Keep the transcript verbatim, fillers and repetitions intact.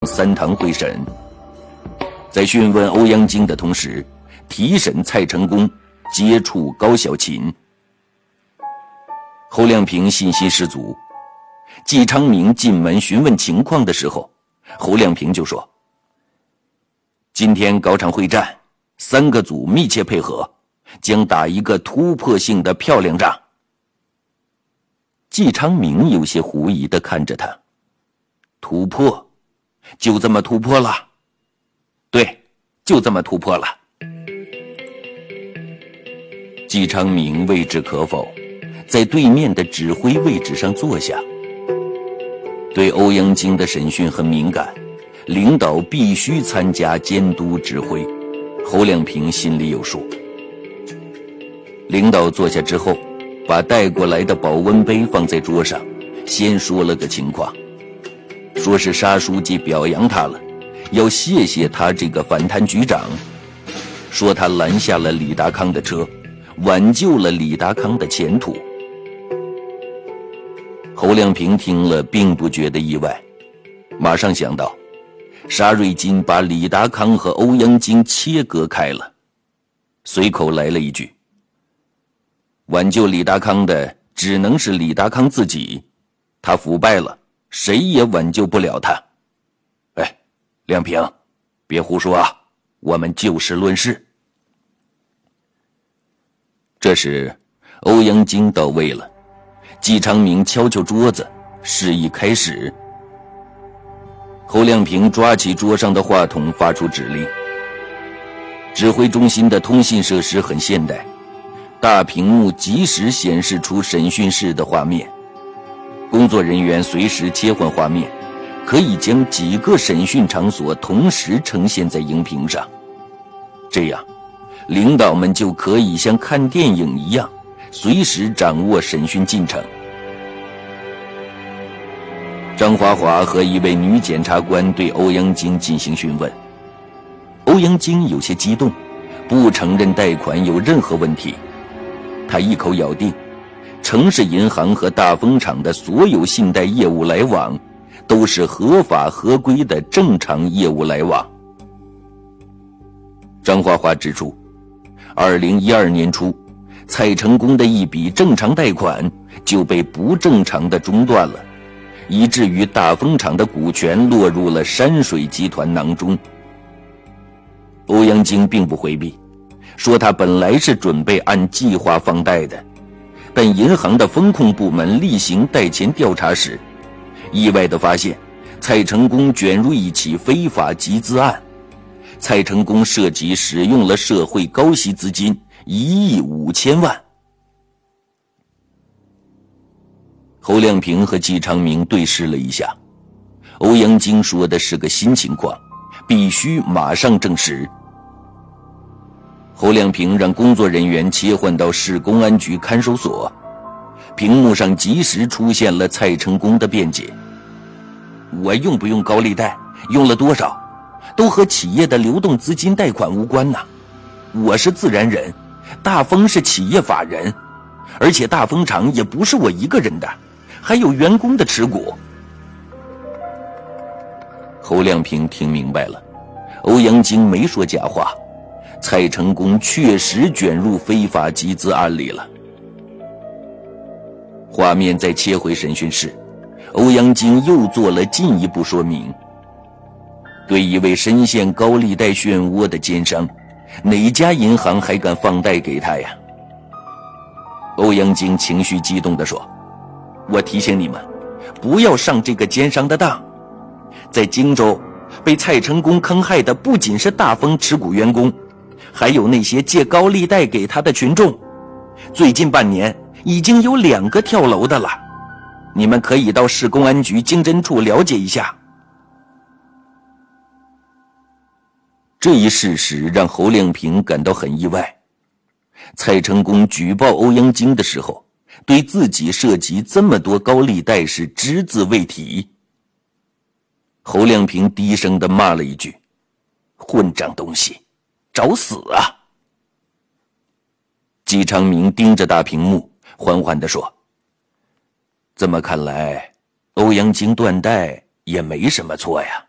三堂会审。在讯问欧阳菁的同时，提审蔡成功，接触高小琴。侯亮平信心十足，季昌明进门询问情况的时候，侯亮平就说：今天搞场会战，三个组密切配合，将打一个突破性的漂亮仗。季昌明有些狐疑地看着他，突破？就这么突破了？对，就这么突破了。季昌明未置可否，在对面的指挥位置上坐下。对欧阳菁的审讯很敏感，领导必须参加监督指挥，侯亮平心里有数。领导坐下之后，把带过来的保温杯放在桌上，先说了个情况，说是沙书记表扬他了，要谢谢他这个反贪局长，说他拦下了李达康的车，挽救了李达康的前途。侯亮平听了并不觉得意外，马上想到沙瑞金把李达康和欧阳菁切割开了，随口来了一句：挽救李达康的只能是李达康自己，他腐败了，谁也挽救不了他。哎，亮平，别胡说啊，我们就事论事。这时欧阳菁到位了，季昌明敲敲桌子，示意开始。侯亮平抓起桌上的话筒，发出指令。指挥中心的通信设施很现代，大屏幕及时显示出审讯室的画面，工作人员随时切换画面，可以将几个审讯场所同时呈现在荧屏上。这样，领导们就可以像看电影一样，随时掌握审讯进程。张华华和一位女检察官对欧阳菁进行讯问。欧阳菁有些激动，不承认贷款有任何问题。他一口咬定，城市银行和大风厂的所有信贷业务来往都是合法合规的正常业务来往。张华华指出，二零一二年初，蔡成功的一笔正常贷款就被不正常的中断了，以至于大风厂的股权落入了山水集团囊中。欧阳菁并不回避，说他本来是准备按计划放贷的，但银行的风控部门例行贷前调查时，意外地发现蔡成功卷入一起非法集资案，蔡成功涉及使用了社会高息资金一亿五千万。侯亮平和季昌明对视了一下，欧阳菁说的是个新情况，必须马上证实。侯亮平让工作人员切换到市公安局看守所，屏幕上及时出现了蔡成功的辩解：我用不用高利贷，用了多少，都和企业的流动资金贷款无关呐。我是自然人，大丰是企业法人，而且大丰厂也不是我一个人的，还有员工的持股。侯亮平听明白了，欧阳菁没说假话，蔡成功确实卷入非法集资案里了。画面再切回审讯室，欧阳菁又做了进一步说明。对一位深陷高利贷漩涡的奸商，哪家银行还敢放贷给他呀？欧阳菁情绪激动地说：我提醒你们，不要上这个奸商的当。在荆州，被蔡成功坑害的不仅是大丰持股员工，还有那些借高利贷给他的群众。最近半年已经有两个跳楼的了，你们可以到市公安局经侦处了解一下。这一事实让侯亮平感到很意外。蔡成功举报欧阳菁的时候，对自己涉及这么多高利贷是只字未提。侯亮平低声地骂了一句：混账东西，找死啊！季昌明盯着大屏幕，缓缓地说：这么看来，欧阳菁断贷也没什么错呀。